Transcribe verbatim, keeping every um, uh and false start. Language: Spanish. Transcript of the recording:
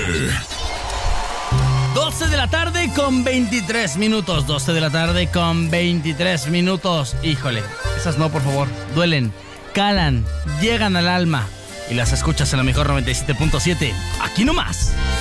doce de la tarde con veintitrés minutos. doce de la tarde con veintitrés minutos. Híjole, esas no, por favor. Duelen, calan, llegan al alma. Y las escuchas en la mejor noventa y siete punto siete. Aquí nomás.